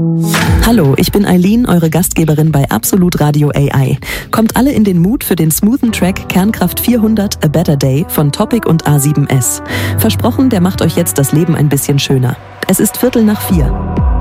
Hallo, ich bin Eileen, eure Gastgeberin bei Absolut Radio AI. Kommt alle in den Mood für den smoothen Track Kernkraft 400 A Better Day von Topic und A7S. Versprochen, der macht euch jetzt das Leben ein bisschen schöner. Es ist 3:45.